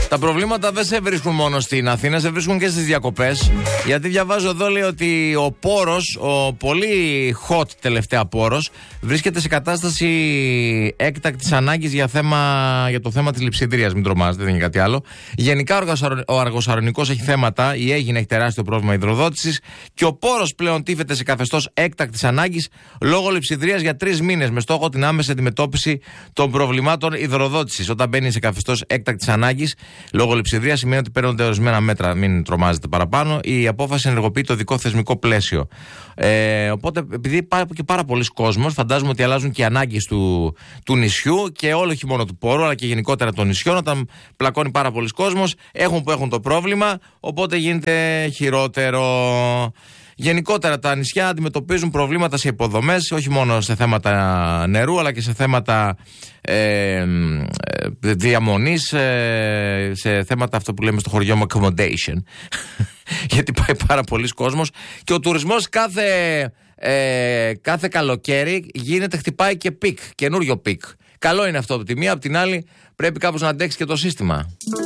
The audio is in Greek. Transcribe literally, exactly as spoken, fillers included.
Τα προβλήματα δεν σε βρίσκουν μόνο στην Αθήνα, σε βρίσκουν και στις διακοπές. Γιατί διαβάζω εδώ, λέει ότι ο πόρος, ο πολύ hot τελευταία πόρος, βρίσκεται σε κατάσταση έκτακτης ανάγκης για, θέμα, για το θέμα της λειψιδρίας. Μην τρομάζετε, δεν είναι κάτι άλλο. Γενικά ο Αργοσαρονικός έχει θέματα, η Αίγινα έχει τεράστιο πρόβλημα υδροδότησης και ο πόρος πλέον τίθεται σε καθεστώς έκτακτης ανάγκης λόγω λειψιδρίας για τρεις μήνες, με στόχο την άμεση αντιμετώπιση των προβλημάτων υδροδότησης. Όταν μπαίνει σε καθεστώς έκτακτης ανάγκης λόγω λειψιδρίας, σημαίνει ότι παίρνονται ορισμένα μέτρα. Μην τρομάζετε παραπάνω. Η απόφαση ενεργοποιεί το δικό θεσμικό πλαίσιο. Ε, οπότε, επειδή υπάρχει και πάρα πολλοί κόσμος, φαντάζομαι ότι αλλάζουν και οι ανάγκες του, του νησιού και όλο, όχι μόνο του πόρου, αλλά και γενικότερα των νησιών. Όταν πλακώνει πάρα πολλοί κόσμος, έχουν που έχουν το πρόβλημα, οπότε γίνεται χειρότερο. Γενικότερα τα νησιά αντιμετωπίζουν προβλήματα σε υποδομές, όχι μόνο σε θέματα νερού, αλλά και σε θέματα ε, διαμονής, ε, σε θέματα αυτό που λέμε στο χωριό μου accommodation. Γιατί πάει πάρα πολλοί κόσμος και ο τουρισμός κάθε, ε, κάθε καλοκαίρι γίνεται, χτυπάει και πικ, καινούριο πικ. Καλό είναι αυτό από τη μία, από την άλλη πρέπει κάπως να αντέξει και το σύστημα.